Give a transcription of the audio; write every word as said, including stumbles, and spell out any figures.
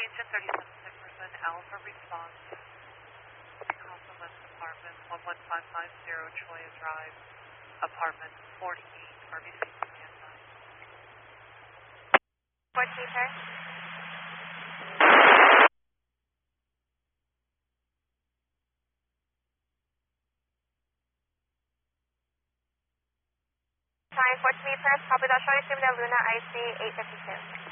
Houston thirty-seven Dickerson, Alpha response. Compliments apartment one one five five zero Choya Drive, apartment forty-eight, R B C standby. What meter? Sorry, Fort Meter, copy that, showing Simula Luna I C eight fifty-two.